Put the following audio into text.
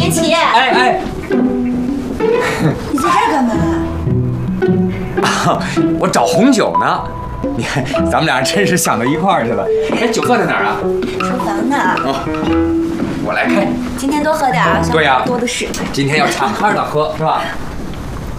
元起。 哎， 你在这儿干嘛？ 啊，我找红酒呢。你看，咱们俩真是想到一块儿去了。哎，酒色在哪儿啊？ 书房呢？ 哦，我来开。 今天多喝点啊， 对呀， 多的是。 今天要敞开的喝，是吧？